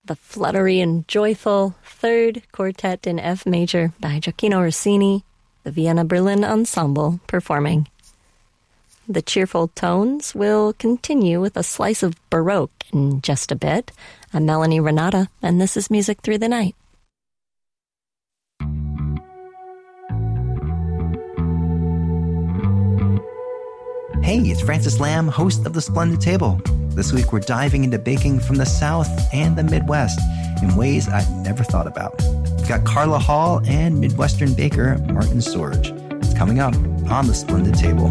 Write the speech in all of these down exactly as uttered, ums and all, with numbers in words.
the fluttery and joyful Third Quartet in F Major by Gioacchino Rossini, the Vienna Berlin Ensemble performing. The cheerful tones will continue with a slice of Baroque in just a bit. I'm Melanie Renata, and this is Music Through the Night. Hey, it's Francis Lamb, host of The Splendid Table. This week we're diving into baking from the South and the Midwest in ways I'd never thought about. We've got Carla Hall and Midwestern baker Martin Sorge. It's coming up on The Splendid Table.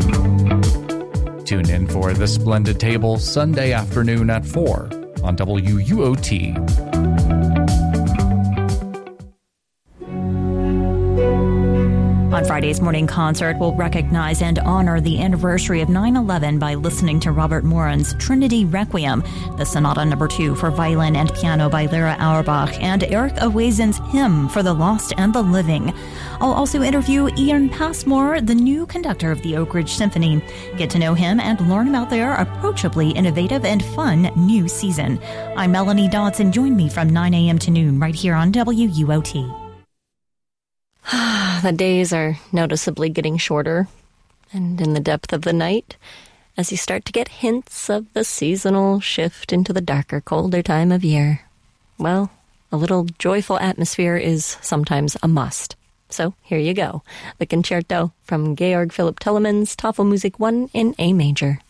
Tune in for The Splendid Table Sunday afternoon at four on W U O T. On Friday's morning concert, we'll recognize and honor the anniversary of nine eleven by listening to Robert Moran's Trinity Requiem, the Sonata Number Two for violin and piano by Lyra Auerbach, and Eric Owazin's Hymn for the Lost and the Living. I'll also interview Ian Passmore, the new conductor of the Oak Ridge Symphony. Get to know him and learn about their approachably innovative and fun new season. I'm Melanie Dodson. Join me from nine a.m. to noon right here on W U O T. The days are noticeably getting shorter, and in the depth of the night, as you start to get hints of the seasonal shift into the darker, colder time of year, well, a little joyful atmosphere is sometimes a must. So here you go, the concerto from Georg Philipp Telemann's Tafelmusik one in A major.